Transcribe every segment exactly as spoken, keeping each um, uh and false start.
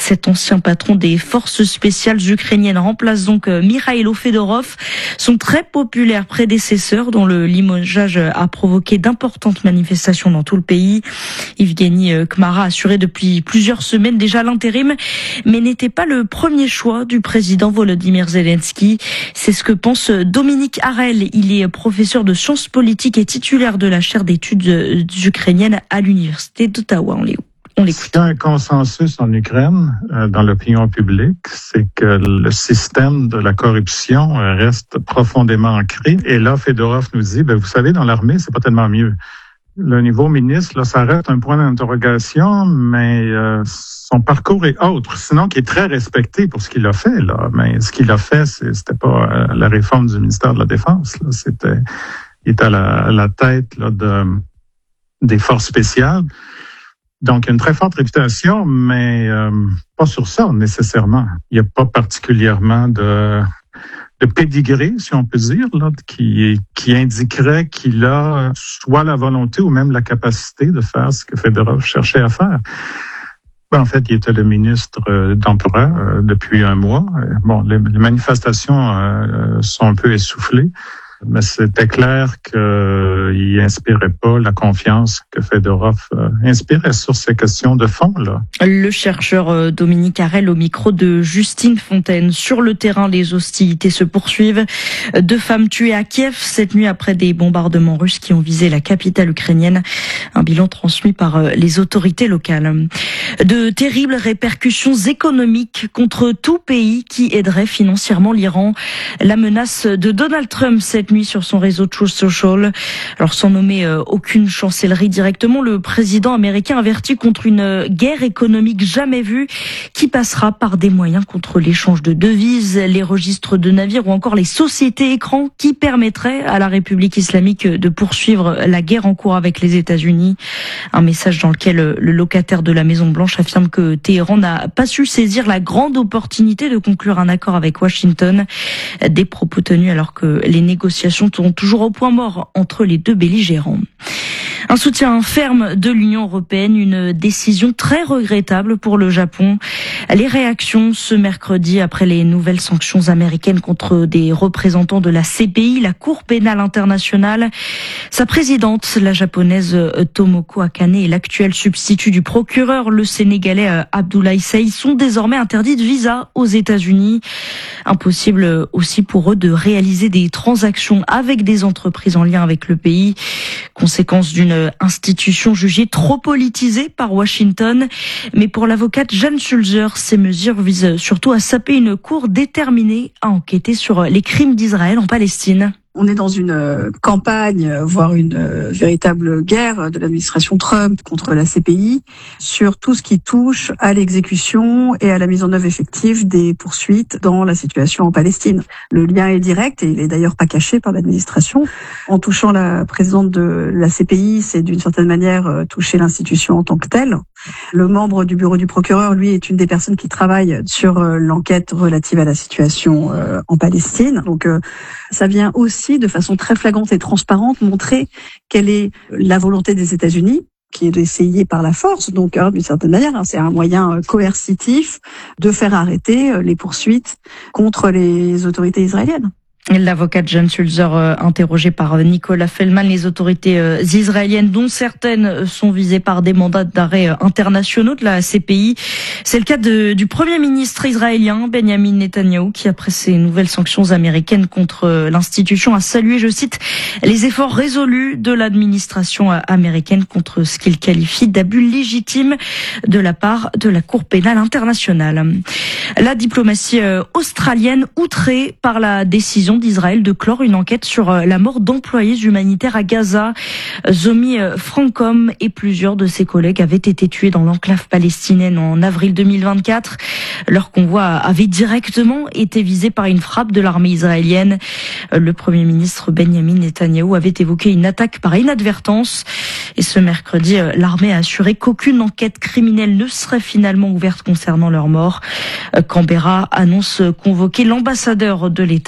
Cet ancien patron des forces spéciales ukrainiennes remplace donc Mikhailo Fedorov, son très populaire prédécesseur dont le limogeage a provoqué d'importantes manifestations dans tout le pays. Evgeny Kmara assurait depuis plusieurs semaines déjà l'intérim, mais n'était pas le premier choix du président Volodymyr Zelensky. C'est ce que pense Dominique Harel. Il est professeur de sciences politiques et titulaire de la chaire d'études ukrainiennes à l'université d'Ottawa. On l'écoute. Il y a un consensus en Ukraine, euh, dans l'opinion publique, c'est que le système de la corruption euh, reste profondément ancré. Et là, Fedorov nous dit, ben, vous savez, dans l'armée, c'est pas tellement mieux. Le nouveau ministre, là, ça reste un point d'interrogation, mais euh, son parcours est autre, sinon qui est très respecté pour ce qu'il a fait, là. Mais ce qu'il a fait, c'est, c'était pas euh, la réforme du ministère de la Défense, là. C'était, il était à la, à la tête, là, de, des forces spéciales. Donc, une très forte réputation, mais euh, pas sur ça nécessairement. Il n'y a pas particulièrement de, de pédigré, si on peut dire, là, qui, qui indiquerait qu'il a soit la volonté ou même la capacité de faire ce que Fedorov cherchait à faire. En fait, il était le ministre d'Emploi euh, depuis un mois. Bon, les, les manifestations euh, sont un peu essoufflées. Mais c'était clair qu'il n'inspirait pas la confiance que Fedorov euh, inspirait sur ces questions de fond, là. Le chercheur Dominique Harel au micro de Justine Fontaine. Sur le terrain, les hostilités se poursuivent. Deux femmes tuées à Kiev cette nuit après des bombardements russes qui ont visé la capitale ukrainienne. Un bilan transmis par les autorités locales. De terribles répercussions économiques contre tout pays qui aiderait financièrement l'Iran. La menace de Donald Trump cette nuit sur son réseau Truth Social. Alors sans nommer euh, aucune chancellerie directement, le président américain avertit contre une guerre économique jamais vue qui passera par des moyens contre l'échange de devises, les registres de navires ou encore les sociétés écrans qui permettraient à la République islamique de poursuivre la guerre en cours avec les États-Unis. Un message dans lequel le locataire de la Maison-Blanche affirme que Téhéran n'a pas su saisir la grande opportunité de conclure un accord avec Washington. Des propos tenus alors que les négociations sont toujours au point mort entre les deux belligérants. Un soutien ferme de l'Union européenne, une décision très regrettable pour le Japon. Les réactions ce mercredi après les nouvelles sanctions américaines contre des représentants de la C P I, la Cour pénale internationale. Sa présidente, la japonaise Tomoko Akane, et l'actuel substitut du procureur, le sénégalais Abdoulaye Seye, sont désormais interdits de visa aux États-Unis. Impossible aussi pour eux de réaliser des transactions avec des entreprises en lien avec le pays. Conséquence d'une institution jugée trop politisée par Washington. Mais pour l'avocate Jeanne Sulzer, ces mesures visent surtout à saper une cour déterminée à enquêter sur les crimes d'Israël en Palestine. On est dans une campagne, voire une véritable guerre de l'administration Trump contre la C P I sur tout ce qui touche à l'exécution et à la mise en œuvre effective des poursuites dans la situation en Palestine. Le lien est direct et il est d'ailleurs pas caché par l'administration. En touchant la présidente de la C P I, c'est d'une certaine manière toucher l'institution en tant que telle. Le membre du bureau du procureur, lui, est une des personnes qui travaille sur l'enquête relative à la situation en Palestine. Donc ça vient aussi de façon très flagrante et transparente montrer quelle est la volonté des États-Unis, qui est d'essayer par la force, donc hein, d'une certaine manière, hein, c'est un moyen coercitif de faire arrêter les poursuites contre les autorités israéliennes. L'avocate Jeanne Sulzer, euh, interrogée par Nicolas Feldman, les autorités euh, israéliennes, dont certaines sont visées par des mandats d'arrêt euh, internationaux de la C P I. C'est le cas de, du Premier ministre israélien, Benjamin Netanyahou, qui, après ces nouvelles sanctions américaines contre euh, l'institution, a salué, je cite, les efforts résolus de l'administration euh, américaine contre ce qu'il qualifie d'abus légitimes de la part de la Cour pénale internationale. La diplomatie euh, australienne, outrée par la décision d'Israël de clore une enquête sur la mort d'employés humanitaires à Gaza. Zomi Francom et plusieurs de ses collègues avaient été tués dans l'enclave palestinienne en avril deux mille vingt-quatre. Leur convoi avait directement été visé par une frappe de l'armée israélienne. Le Premier ministre Benjamin Netanyahou avait évoqué une attaque par inadvertance. Et ce mercredi, l'armée a assuré qu'aucune enquête criminelle ne serait finalement ouverte concernant leur mort. Canberra annonce convoquer l'ambassadeur de l'État hébreu en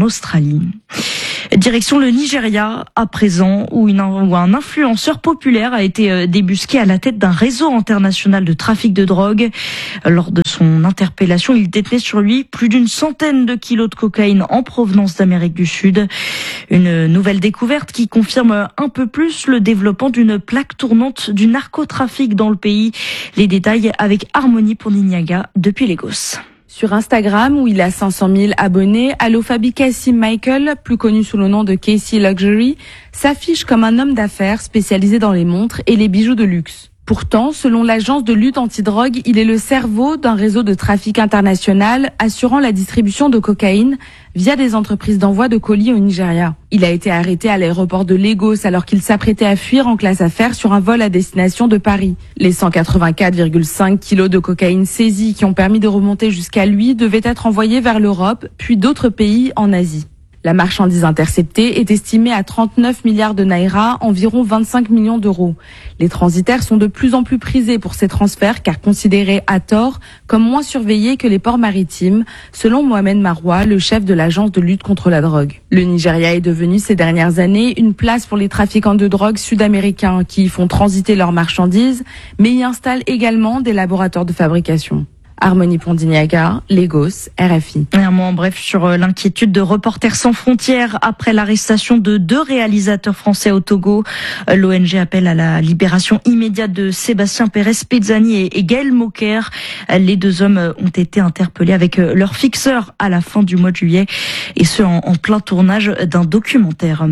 Australie. Direction le Nigeria à présent, où, une, où un influenceur populaire a été débusqué à la tête d'un réseau international de trafic de drogue. Lors de son interpellation, il détenait sur lui plus d'une centaine de kilos de cocaïne en provenance d'Amérique du Sud. Une nouvelle découverte qui confirme un peu plus le développement d'une plaque tournante du narcotrafic dans le pays. Les détails avec Harmonie Pondiniaga depuis Lagos. Sur Instagram, où il a cinq cent mille abonnés, Alofabi Kassim Michael, plus connu sous le nom de Casey Luxury, s'affiche comme un homme d'affaires spécialisé dans les montres et les bijoux de luxe. Pourtant, selon l'agence de lutte antidrogue, il est le cerveau d'un réseau de trafic international assurant la distribution de cocaïne via des entreprises d'envoi de colis au Nigeria. Il a été arrêté à l'aéroport de Lagos alors qu'il s'apprêtait à fuir en classe affaires sur un vol à destination de Paris. Les cent quatre-vingt-quatre virgule cinq kilos de cocaïne saisis qui ont permis de remonter jusqu'à lui devaient être envoyés vers l'Europe, puis d'autres pays en Asie. La marchandise interceptée est estimée à trente-neuf milliards de naira, environ vingt-cinq millions d'euros. Les transitaires sont de plus en plus prisés pour ces transferts car considérés à tort comme moins surveillés que les ports maritimes, selon Mohamed Maroua, le chef de l'agence de lutte contre la drogue. Le Nigeria est devenu ces dernières années une place pour les trafiquants de drogue sud-américains qui y font transiter leurs marchandises, mais y installent également des laboratoires de fabrication. Harmonie Pondiniaga, Lagos, R F I. Un mot en bref sur l'inquiétude de Reporters sans frontières après l'arrestation de deux réalisateurs français au Togo. L'O N G appelle à la libération immédiate de Sébastien Pérez Pezzani et Gaël Moquer. Les deux hommes ont été interpellés avec leur fixeur à la fin du mois de juillet, et ce en, en plein tournage d'un documentaire.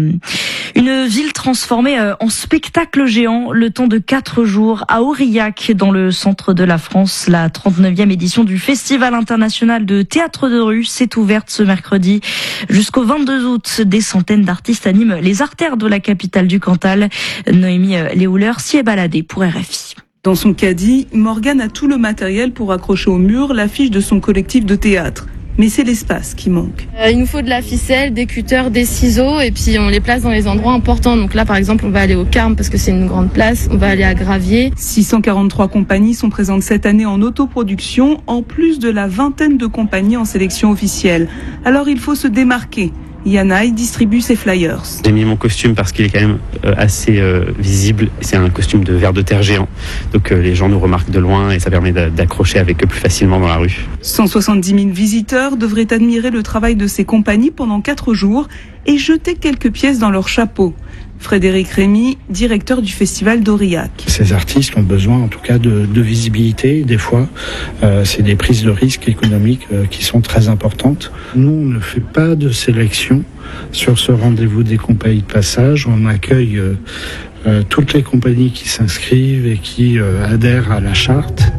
Une ville transformée en spectacle géant le temps de quatre jours à Aurillac, dans le centre de la France. La trente-neuvième édition du Festival international de théâtre de rue s'est ouverte ce mercredi. Jusqu'au vingt-deux août, des centaines d'artistes animent les artères de la capitale du Cantal. Noémie Léouleur s'y est baladée pour R F I. Dans son caddie, Morgane a tout le matériel pour accrocher au mur l'affiche de son collectif de théâtre. Mais c'est l'espace qui manque. Euh, il nous faut de la ficelle, des cutters, des ciseaux, et puis on les place dans les endroits importants. Donc là, par exemple, on va aller au Carme parce que c'est une grande place. On va aller à Gravier. six cent quarante-trois compagnies sont présentes cette année en autoproduction, en plus de la vingtaine de compagnies en sélection officielle. Alors il faut se démarquer. Yanaï distribue ses flyers. J'ai mis mon costume parce qu'il est quand même euh, assez euh, visible. C'est un costume de ver de terre géant. Donc euh, les gens nous remarquent de loin et ça permet d'accrocher avec eux plus facilement dans la rue. cent soixante-dix mille visiteurs devraient admirer le travail de ces compagnies pendant quatre jours et jeter quelques pièces dans leur chapeau. Frédéric Rémy, directeur du festival d'Aurillac. Ces artistes ont besoin en tout cas de, de visibilité. Des fois, euh, c'est des prises de risques économiques euh, qui sont très importantes. Nous, on ne fait pas de sélection sur ce rendez-vous des compagnies de passage. On accueille euh, euh, toutes les compagnies qui s'inscrivent et qui euh, adhèrent à la charte.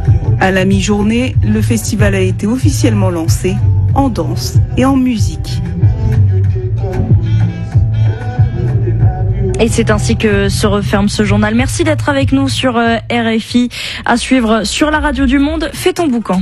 À la mi-journée, le festival a été officiellement lancé en danse et en musique. Et c'est ainsi que se referme ce journal. Merci d'être avec nous sur R F I. À suivre sur la radio du Monde, fais ton boucan.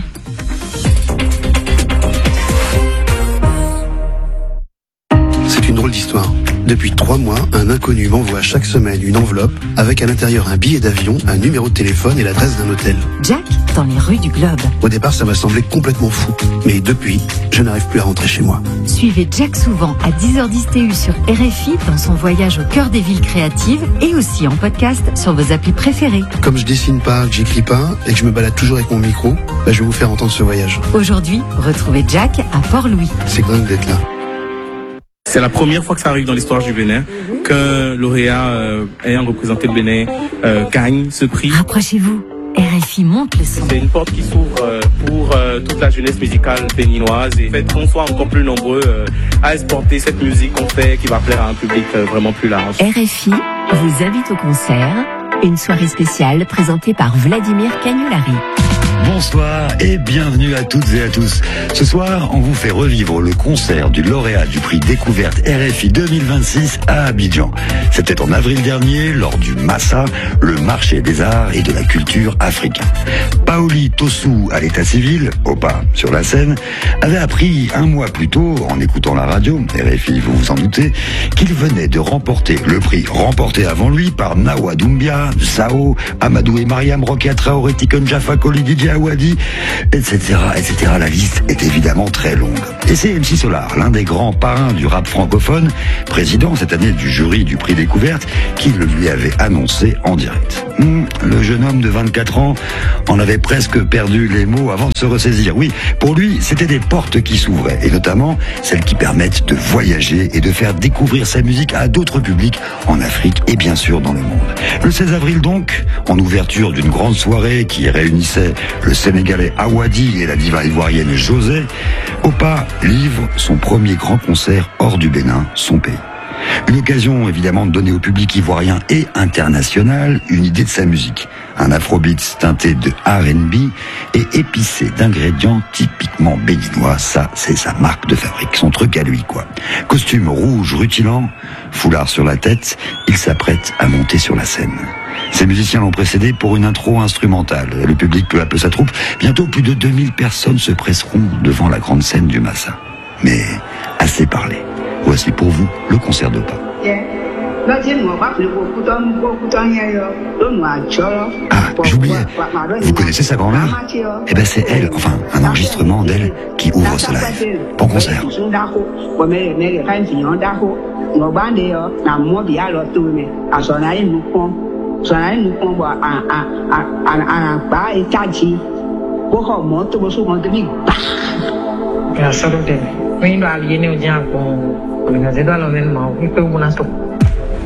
C'est une drôle d'histoire. Depuis trois mois, un inconnu m'envoie chaque semaine une enveloppe avec à l'intérieur un billet d'avion, un numéro de téléphone et l'adresse d'un hôtel. Jack, dans les rues du Globe. Au départ, ça m'a semblé complètement fou. Mais depuis, je n'arrive plus à rentrer chez moi. Suivez Jack souvent à dix heures dix T U sur R F I dans son voyage au cœur des villes créatives et aussi en podcast sur vos applis préférées. Comme je dessine pas, que j'écris pas et que je me balade toujours avec mon micro, bah, je vais vous faire entendre ce voyage. Aujourd'hui, retrouvez Jack à Port-Louis. C'est dingue d'être là. C'est la première fois que ça arrive dans l'histoire du Bénin, qu'un lauréat euh, ayant représenté le Bénin euh, gagne ce prix. Rapprochez-vous, R F I monte le son. C'est une porte qui s'ouvre euh, pour euh, toute la jeunesse musicale béninoise et fait qu'on soit encore plus nombreux euh, à exporter cette musique qu'on fait qui va plaire à un public euh, vraiment plus large. R F I vous invite au concert, une soirée spéciale présentée par Vladimir Cagnolari. Bonsoir et bienvenue à toutes et à tous. Ce soir, on vous fait revivre le concert du lauréat du prix Découverte R F I deux mille vingt-six à Abidjan. C'était en avril dernier, lors du Massa, le marché des arts et de la culture africain. Paoli Tossou, à l'état civil, au pas sur la scène, avait appris un mois plus tôt, en écoutant la radio, R F I, vous vous en doutez, qu'il venait de remporter le prix remporté avant lui par Nawa Doumbia, Sao, Amadou et Mariam, Rokia Traoré, Tikon Jaffa, Koli Didier, Awadi, et cetera, et cetera. La liste est évidemment très longue. Et c'est M C Solar, l'un des grands parrains du rap francophone, président cette année du jury du prix Découverte, qui le lui avait annoncé en direct. Hum, le jeune homme de vingt-quatre ans en avait presque perdu les mots avant de se ressaisir. Oui, pour lui, c'était des portes qui s'ouvraient, et notamment celles qui permettent de voyager et de faire découvrir sa musique à d'autres publics en Afrique et bien sûr dans le monde. Le seize avril donc, en ouverture d'une grande soirée qui réunissait le Sénégalais Awadi et la diva ivoirienne José, Opa livre son premier grand concert hors du Bénin, son pays. Une occasion évidemment de donner au public ivoirien et international une idée de sa musique. Un afrobeat teinté de R and B et épicé d'ingrédients typiquement béninois. Ça, c'est sa marque de fabrique, son truc à lui, quoi. Costume rouge rutilant, foulard sur la tête, il s'apprête à monter sur la scène. Ces musiciens l'ont précédé pour une intro instrumentale. Le public peu à peu s'attroupe. Bientôt, plus de deux mille personnes se presseront devant la grande scène du Massa. Mais assez parlé. Voici pour vous le concert d'Opa. Ah, j'oubliais. Vous connaissez sa grand-mère? Eh ben c'est elle, enfin, un enregistrement d'elle qui ouvre ce live. Bon concert. Gracias a Dios. Hoy no alguien nos llama con con el gazeto a lo mismo. Un poco una